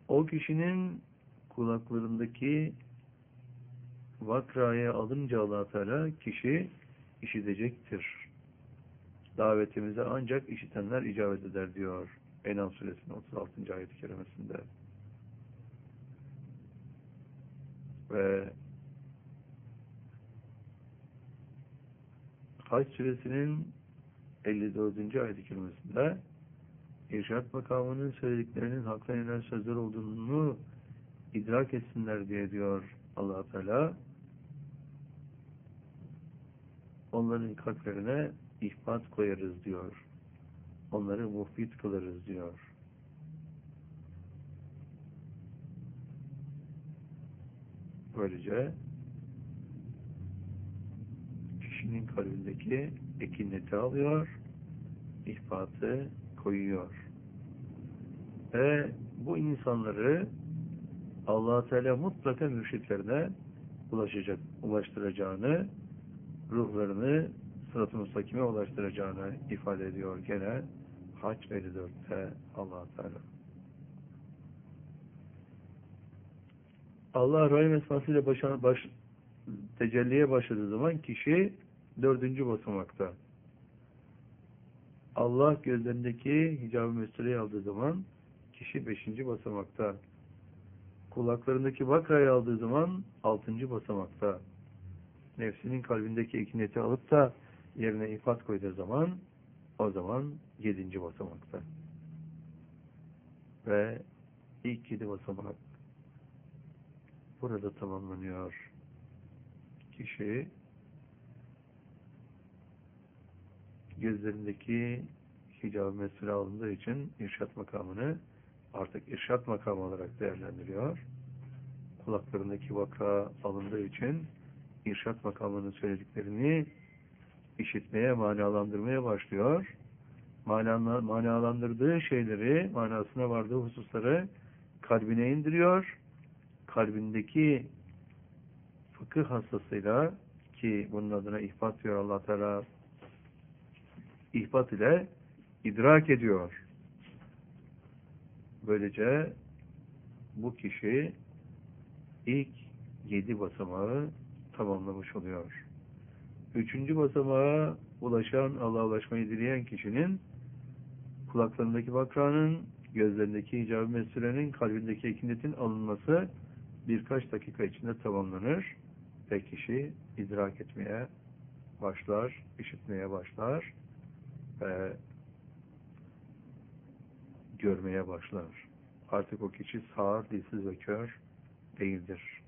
O kişinin kulaklarındaki vakraya alınca Allah Teala kişi işitecektir. Davetimize ancak işitenler icabet eder diyor En'am suresinin 36. ayet-i kerimesinde. Ve Hac suresinin 54. ayet-i kerimesinde irşad makamının söylediklerinin haktan inen sözler olduğunu idrak etsinler diye diyor Allah Teala. Onların kalplerine ihbat koyarız diyor. Onları muhbit kılarız diyor. Böylece kişinin kalbindeki ekineti alıyor, ihbatı koyuyor. Ve bu insanları Allah Teala mutlaka mürşitlerine ulaştıracağını, ruhlarını sırat-ı müstakime ulaştıracağını ifade ediyor gene Hac 54'te Allah Teala. Allah Rahim esmasıyla tecelliye başladığı zaman kişi 4. basamakta. Allah gözlerindeki hicab-ı müstereyi aldığı zaman kişi 5. basamakta. Kulaklarındaki vakrayı aldığı zaman 6. basamakta. Nefsinin kalbindeki ekineti alıp da yerine ifat koyduğu zaman o zaman 7. basamakta. Ve ilk 7 basamak burada tamamlanıyor. Kişi gözlerindeki hicab-ı mesire alındığı için irşat makamını artık irşat makamı olarak değerlendiriyor. Kulaklarındaki vaka alındığı için irşat makamının söylediklerini işitmeye, manalandırmaya başlıyor. Manalandırdığı şeyleri, manasına vardığı hususları kalbine indiriyor. Kalbindeki fıkıh hastasıyla, ki bunun adına ihbat diyor Allah Teala, ihbat ile idrak ediyor. Böylece bu kişi ilk 7 basamağı tamamlamış oluyor. 3. basamağa ulaşan, Allah'a ulaşmayı dileyen kişinin kulaklarındaki vakranın, gözlerindeki hicab-ı mesrenin, kalbindeki ekinetin alınması birkaç dakika içinde tamamlanır ve kişi idrak etmeye başlar, işitmeye başlar ve görmeye başlar. Artık o kişi sağır, dilsiz ve kör değildir.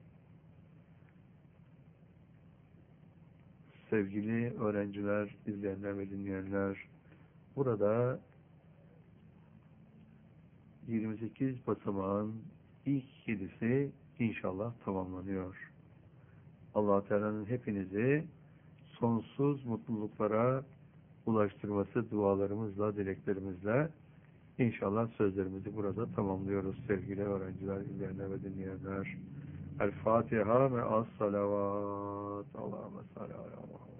Sevgili öğrenciler, izleyenler ve dinleyenler, burada 28 basamağın ilk 7'si inşallah tamamlanıyor. Allah Teala'nın hepinizi sonsuz mutluluklara ulaştırması dualarımızla, dileklerimizle inşallah sözlerimizi burada tamamlıyoruz sevgili öğrenciler, izleyenler ve dinleyenler. El Fatiha ve as-salavat. Allahümme salli ala Muhammed.